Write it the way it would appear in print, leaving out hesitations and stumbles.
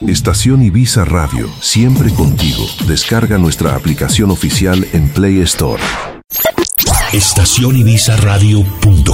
Estación Ibiza Radio, siempre contigo. Descarga nuestra aplicación oficial en Play Store. Estacionibizaradio.com